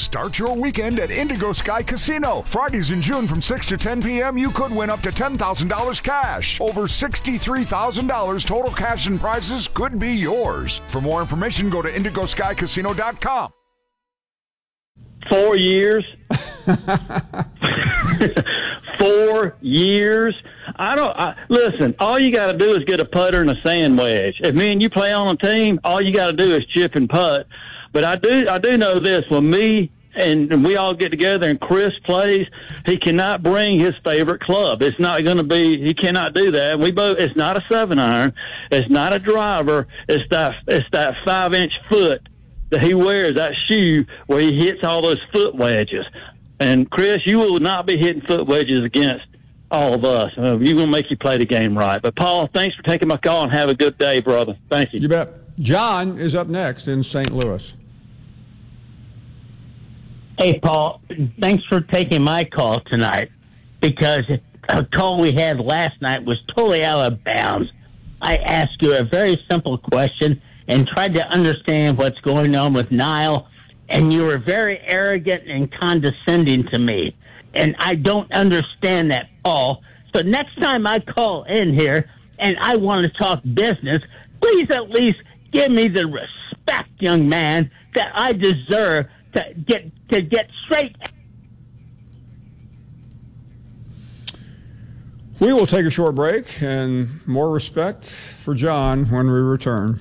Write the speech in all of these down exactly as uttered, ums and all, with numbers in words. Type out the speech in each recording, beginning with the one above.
Start your weekend at Indigo Sky Casino. Fridays in June from six to ten p.m. you could win up to ten thousand dollars cash. Over sixty-three thousand dollars total cash and prizes could be yours. For more information, go to indigo sky casino dot com. Four years. Four years. I don't I, listen. All you got to do is get a putter and a sand wedge. If me and you play on a team, all you got to do is chip and putt. But I do, I do know this. When me and we all get together and Chris plays, he cannot bring his favorite club. It's not going to be. He cannot do that. We both. It's not a seven iron. It's not a driver. It's that. It's that five inch foot that he wears, that shoe where he hits all those foot wedges. And Chris, you will not be hitting foot wedges against all of us. Uh, you're going to make you play the game right. But Paul, thanks for taking my call and have a good day, brother. Thank you. You bet. John is up next in Saint Louis. Hey, Paul, thanks for taking my call tonight, because a call we had last night was totally out of bounds. I asked you a very simple question and tried to understand what's going on with Nile, and you were very arrogant and condescending to me. And I don't understand that, Paul. So next time I call in here and I want to talk business, please at least give me the respect, young man, that I deserve to get to get straight. We will take a short break and more respect for John when we return.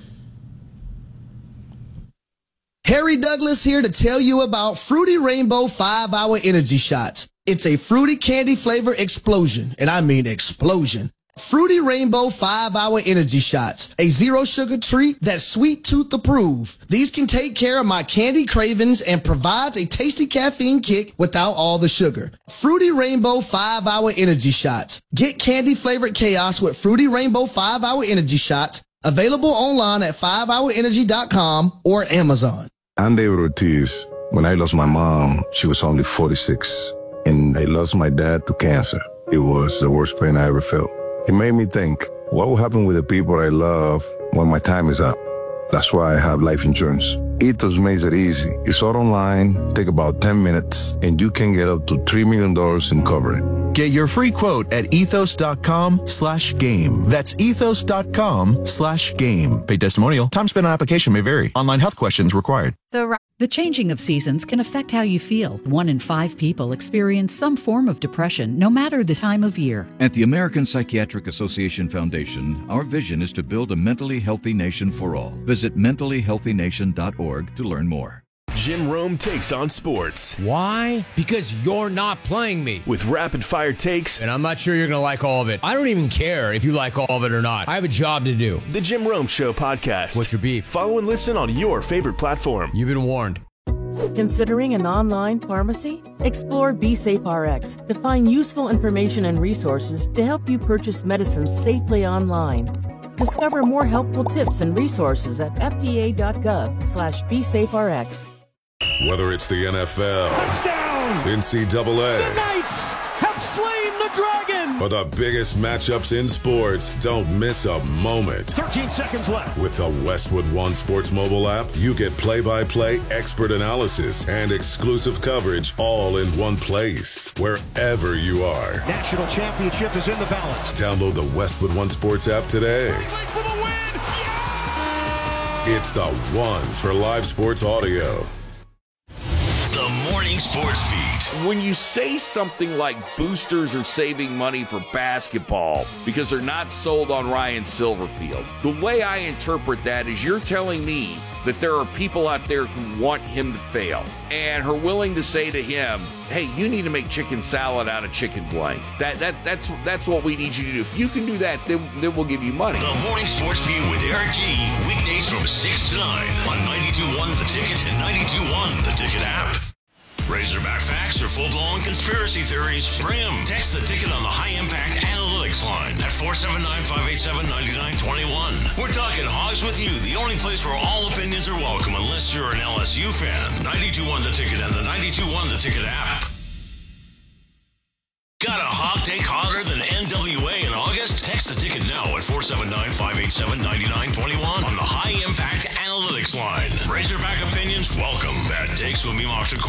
Harry Douglas here to tell you about Fruity Rainbow five hour Energy Shots. It's a fruity candy flavor explosion, and I mean explosion. Fruity Rainbow five hour Energy Shots, a zero sugar treat that's sweet tooth approved. These can take care of my candy cravings and provides a tasty caffeine kick without all the sugar. Fruity Rainbow five hour Energy Shots. Get candy flavored chaos with Fruity Rainbow five hour Energy Shots. Available online at five hour energy dot com or Amazon. I'm David Ortiz. When I lost my mom, she was only forty-six, and I lost my dad to cancer. It was the worst pain I ever felt. It made me think, what will happen with the people I love when my time is up? That's why I have life insurance. Ethos makes it easy. It's all online, take about ten minutes, and you can get up to three million dollars in coverage. Get your free quote at ethos.com slash game. That's ethos.com slash game. Paid testimonial. Time spent on application may vary. Online health questions required. So the changing of seasons can affect how you feel. One in five people experience some form of depression, no matter the time of year. At the American Psychiatric Association Foundation, our vision is to build a mentally healthy nation for all. Visit mentally healthy nation dot org to learn more. Jim Rome takes on sports. Why? Because you're not playing me. With rapid-fire takes. And I'm not sure you're going to like all of it. I don't even care if you like all of it or not. I have a job to do. The Jim Rome Show podcast. What's your beef? Follow and listen on your favorite platform. You've been warned. Considering an online pharmacy? Explore BeSafeRx to find useful information and resources to help you purchase medicines safely online. Discover more helpful tips and resources at F D A dot gov slash BeSafeRx. Whether it's the N F L, touchdown, N C double A, the Knights have slain the dragon, or the biggest matchups in sports, don't miss a moment. thirteen seconds left. With the Westwood One Sports mobile app, you get play-by-play expert analysis and exclusive coverage all in one place, wherever you are. National championship is in the balance. Download the Westwood One Sports app today. For the win. Yeah! It's the one for live sports audio. The Morning Sports Beat. When you say something like boosters are saving money for basketball because they're not sold on Ryan Silverfield, the way I interpret that is you're telling me that there are people out there who want him to fail and are willing to say to him, hey, you need to make chicken salad out of chicken blank. That that that's that's what we need you to do. If you can do that, then, then we'll give you money. The Morning Sports Beat with Eric G. Weekdays from six to nine on ninety-two point one The Ticket and ninety-two point one The Ticket app. Razorback facts or full-blown conspiracy theories? Bring them. Text the Ticket on the high-impact analytics line at four seven nine, five eight seven, nine nine two one. We're talking Hogs with You, the only place where all opinions are welcome unless you're an L S U fan. ninety-two point one The Ticket and the ninety-two point one The Ticket app. Got a hog take hotter than N W A in August? Text the Ticket now at four seven nine, five eight seven, nine nine two one on the high-impact analytics line. Razorback opinions welcome. Bad takes will be marked accordingly.